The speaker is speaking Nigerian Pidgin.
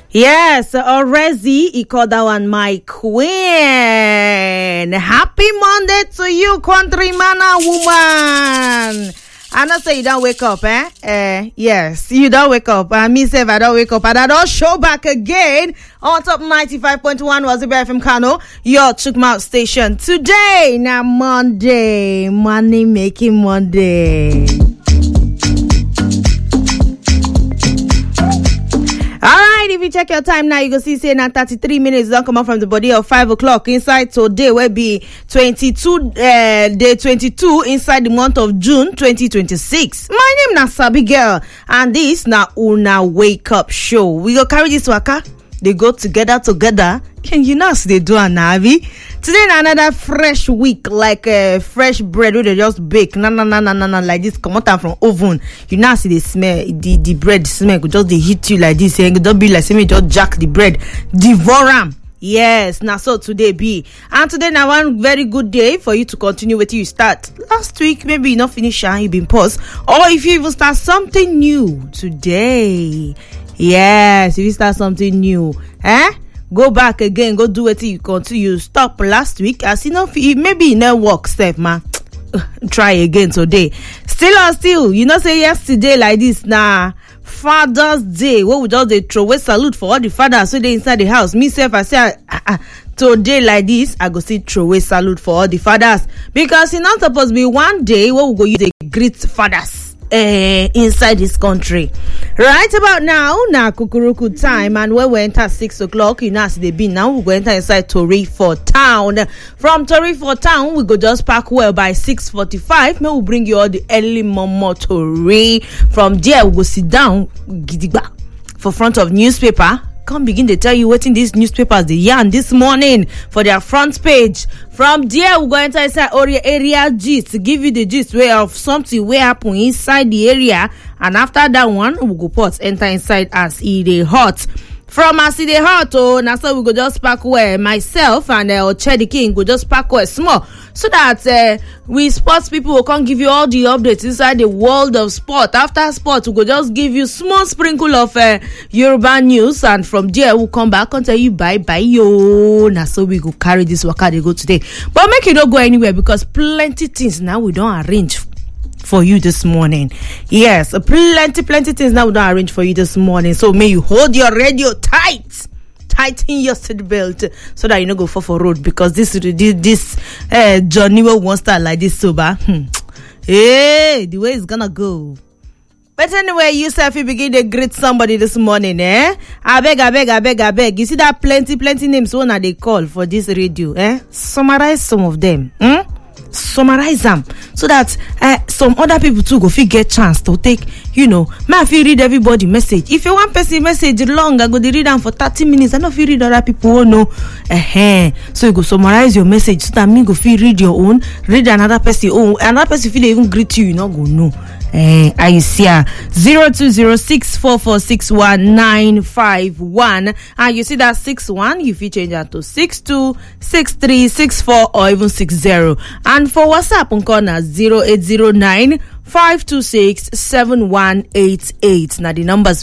Yes, Orezi, he called that one my queen. Happy Monday to you, countryman and woman. I not say you don't wake up, yes, you don't wake up. And me say if I don't wake up, and I don't show back again on top 95.1 Wazobia FM Kano, your Chukmouth station. Today, now Monday, money making Monday. Alright, if you check your time now, you go see say now 33 minutes don't come out from the body of 5 o'clock inside today will be 22 day 22 inside the month of June 2026. My name na Sabi Girl and this na Una Wake Up Show. We go carry this waka. They go together and you know they do a navi. Today na another fresh week, like fresh bread wey they just bake. No, like this come out from oven. You know see the smell, the bread smell go just they hit you like this, and don't be like say me just jack the bread, devour am. Yes, now so today be. And today now one very good day for you to continue with you start. Last week, maybe you not finish and you been paused. Or if you even start something new today. Yes, if you start something new, go back again, go do it till you continue. Stop last week. As you know, maybe you no work, Steph, man. Try again today. Still, you know, say yesterday like this, nah. Father's Day, where we just they throw away salute for all the fathers so they inside the house. Me self, I say, today like this, I go see throw away salute for all the fathers because it's not supposed to be one day where we go use the great fathers inside this country. Right about now kukuruku time, and when we enter 6 o'clock, you know as they be now, we go enter inside Tori for town. From Tori for town, we go just park well by 6:45. May we bring you all the early momo Tori. From there, we go sit down gidigba for front of newspaper. Come begin to tell you what in these newspapers they yarn this morning for their front page. From there, we go enter inside area gist to give you the gist way of something way happen inside the area. And after that one, we go put enter inside as it dey hot. From as it dey hot, now so we go just pack where myself and Ochedi King go just pack where small. So that we sports people will come give you all the updates inside the world of sport. After sport, we go just give you small sprinkle of Yoruba news, and from there we'll come back and tell you bye yo. Now so we go carry this waka they go today. But make you not go anywhere because plenty things now we don't arrange for you this morning. Yes, plenty things now we don't arrange for you this morning. So may you hold your radio tight. Tighten your seatbelt so that you don't go fall for road because this journey will won't start like this sober. Hey, the way it's gonna go. But anyway, you self you begin to greet somebody this morning, I beg. You see that plenty names one are they call for this radio, Summarize some of them, Summarize them so that some other people too go fit get chance to take, may if you read everybody message. If you want person message long, I go to read them for 30 minutes. I know if you read other people know. So you go summarize your message so that me go fit read your own, read another person own, another person feel they even greet you not go know. I see 0206446191, and you see that 61 you fit change that to 62, 63, 64 or even 60. And for WhatsApp on corner 0809 526 7188. Now the numbers